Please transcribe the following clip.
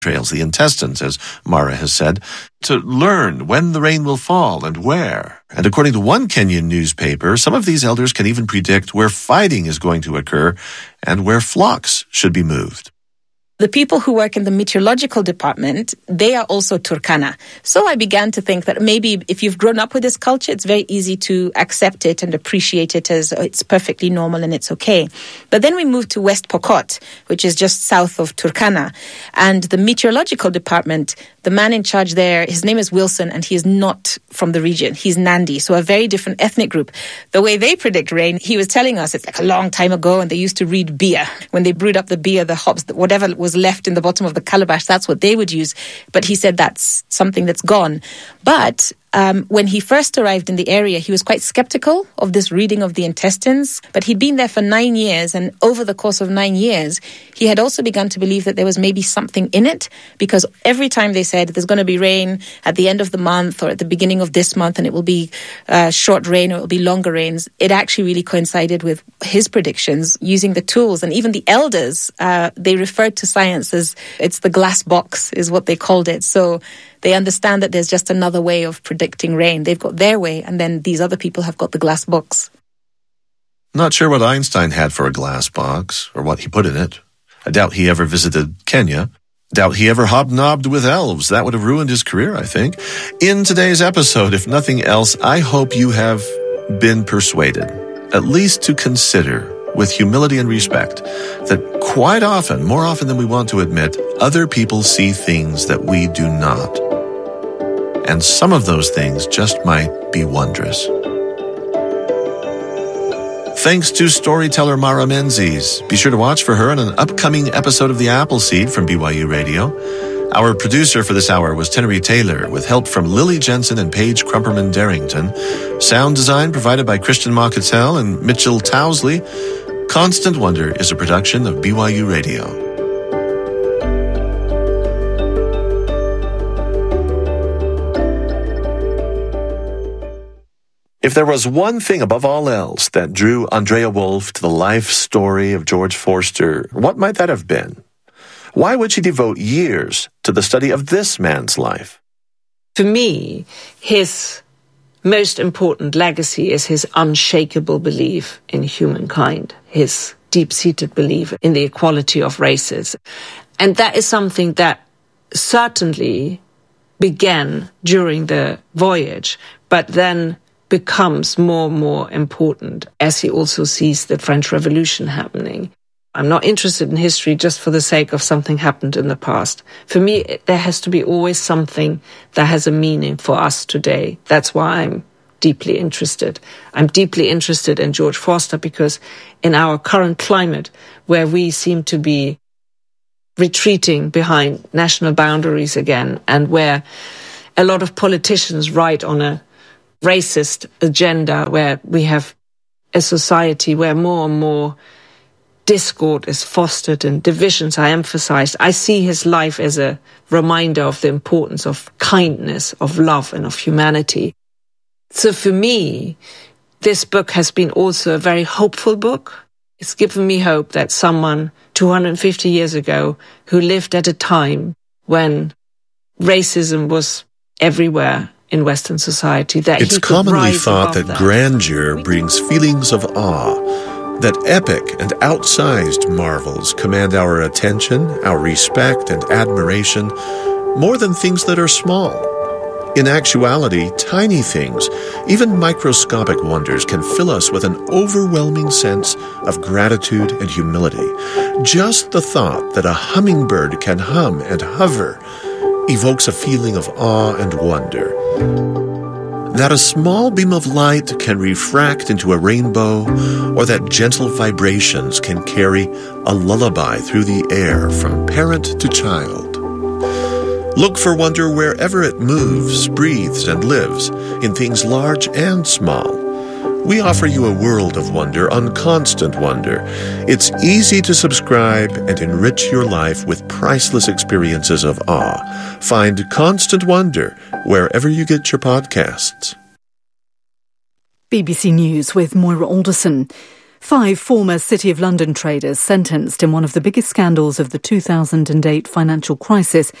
trails, the intestines, as Mara has said, to learn when the rain will fall and where. And according to one Kenyan newspaper, some of these elders can even predict where fighting is going to occur and where flocks should be moved. The people who work in the meteorological department, they are also Turkana. So I began to think that maybe if you've grown up with this culture, it's very easy to accept it and appreciate it as it's perfectly normal and it's okay. But then we moved to West Pokot, which is just south of Turkana. And the meteorological department, the man in charge there, his name is Wilson, and he is not from the region. He's Nandi, so a very different ethnic group. The way they predict rain, he was telling us it's like a long time ago, and they used to read beer. When they brewed up the beer, the hops, whatever was left in the bottom of the calabash, that's what they would use. But he said that's something that's gone. But when he first arrived in the area, he was quite skeptical of this reading of the intestines. But he'd been there for 9 years, and over the course of 9 years, he had also begun to believe that there was maybe something in it, because every time they said there's going to be rain at the end of the month or at the beginning of this month, and it will be short rain or it will be longer rains, it actually really coincided with his predictions using the tools. And even the elders, they referred to science as it's the glass box is what they called it. So they understand that there's just another way of predicting rain. They've got their way, and then these other people have got the glass box. Not sure what Einstein had for a glass box, or what he put in it. I doubt he ever visited Kenya. Doubt he ever hobnobbed with elves. That would have ruined his career, I think. In today's episode, if nothing else, I hope you have been persuaded, at least to consider, with humility and respect, that quite often, more often than we want to admit, other people see things that we do not. And some of those things just might be wondrous. Thanks to storyteller Mara Menzies. Be sure to watch for her in an upcoming episode of The Appleseed from BYU Radio. Our producer for this hour was Tenery Taylor, with help from Lily Jensen and Paige Crumperman Darrington. Sound design provided by Christian Mocketel and Mitchell Towsley. Constant Wonder is a production of BYU Radio. If there was one thing above all else that drew Andrea Wolf to the life story of George Forster, what might that have been? Why would she devote years to the study of this man's life? For me, his most important legacy is his unshakable belief in humankind, his deep-seated belief in the equality of races. And that is something that certainly began during the voyage, but then becomes more and more important as he also sees the French Revolution happening. I'm not interested in history just for the sake of something happened in the past. For me, there has to be always something that has a meaning for us today. That's why I'm deeply interested. I'm deeply interested in George Forster because in our current climate, where we seem to be retreating behind national boundaries again, and where a lot of politicians write on a racist agenda, where we have a society where more and more discord is fostered and divisions are emphasized, I see his life as a reminder of the importance of kindness, of love, and of humanity. So for me, this book has been also a very hopeful book. It's given me hope that someone 250 years ago who lived at a time when racism was everywhere in Western society, that it's he could commonly rise thought above that grandeur brings feelings of awe, that epic and outsized marvels command our attention, our respect and admiration, more than things that are small. In actuality, tiny things, even microscopic wonders, can fill us with an overwhelming sense of gratitude and humility. Just the thought that a hummingbird can hum and hover evokes a feeling of awe and wonder. That a small beam of light can refract into a rainbow, or that gentle vibrations can carry a lullaby through the air from parent to child. Look for wonder wherever it moves, breathes, and lives, in things large and small. We offer you a world of wonder on Constant Wonder. It's easy to subscribe and enrich your life with priceless experiences of awe. Find Constant Wonder wherever you get your podcasts. BBC News with Moira Alderson. 5 former City of London traders sentenced in one of the biggest scandals of the 2008 financial crisis